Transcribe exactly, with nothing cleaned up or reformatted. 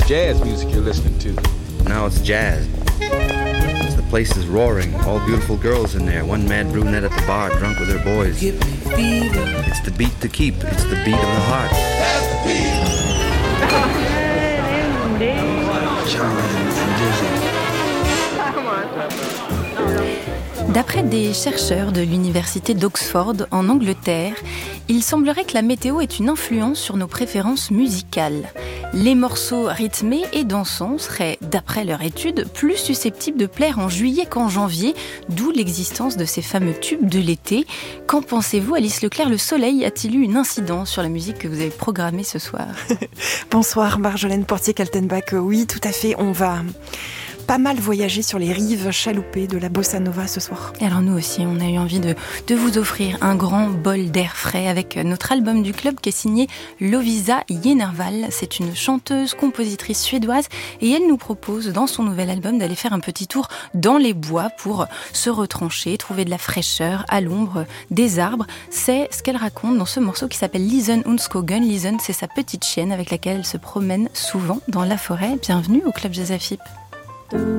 jazz music you're listening to. Now it's jazz. The place is roaring, all beautiful girls in there, one mad brunette at the bar, drunk with her boys. It's the beat to keep, it's the beat of the heart. That's the beat. John and Dizzy. D'après des chercheurs de l'université d'Oxford en Angleterre, il semblerait que la météo ait une influence sur nos préférences musicales. Les morceaux rythmés et dansants seraient, d'après leur étude, plus susceptibles de plaire en juillet qu'en janvier, d'où l'existence de ces fameux tubes de l'été. Qu'en pensez-vous, Alice Leclerc? Le soleil a-t-il eu une incidence sur la musique que vous avez programmée ce soir? Bonsoir Marjolaine Portier-Kaltenbach. Oui, tout à fait, on va pas mal voyager sur les rives chaloupées de la bossa nova ce soir. Et alors nous aussi, on a eu envie de, de vous offrir un grand bol d'air frais avec notre album du club qui est signé Lovisa Jenervall. C'est une chanteuse, compositrice suédoise et elle nous propose dans son nouvel album d'aller faire un petit tour dans les bois pour se retrancher, trouver de la fraîcheur à l'ombre des arbres. C'est ce qu'elle raconte dans ce morceau qui s'appelle Lisen und Skogen. Lisen, c'est sa petite chienne avec laquelle elle se promène souvent dans la forêt. Bienvenue au Club Jazz A F I P.